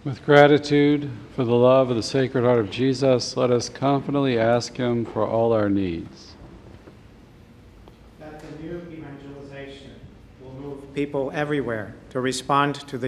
With gratitude for the love of the Sacred Heart of Jesus, let us confidently ask Him for all our needs. That the new evangelization will move people everywhere to respond to the